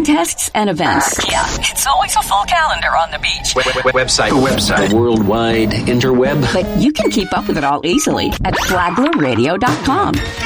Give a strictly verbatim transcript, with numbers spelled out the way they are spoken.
contests and events. Uh, yeah, it's always a full calendar on the beach. Website. Website. The worldwide interweb. But you can keep up with it all easily at flagler radio dot com.